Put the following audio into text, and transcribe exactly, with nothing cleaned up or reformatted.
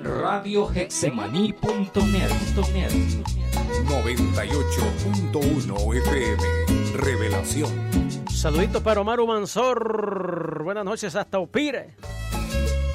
radio hexemaní punto net. noventa y ocho punto uno F M, Revelación. Saluditos para Omar Mansor. Buenas noches hasta Upire.